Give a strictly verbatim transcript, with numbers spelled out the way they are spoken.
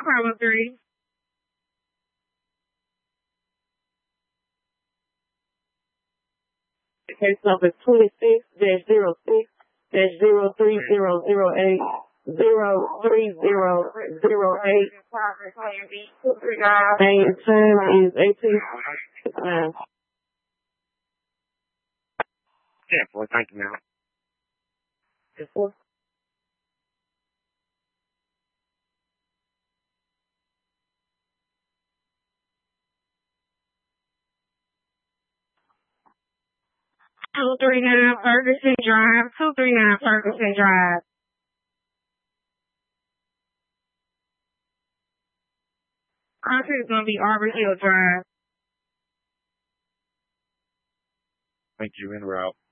problem three. Case number twenty-six dash zero six dash zero three zero zero eight zero three zero zero eight. And time is eighteen. Uh, Yeah, boy, thank you, ma'am. Yes, sir. two thirty-nine Ferguson Drive, two thirty-nine Ferguson Drive. Concrete is going to be Arbor Hill Drive. Thank you, en route.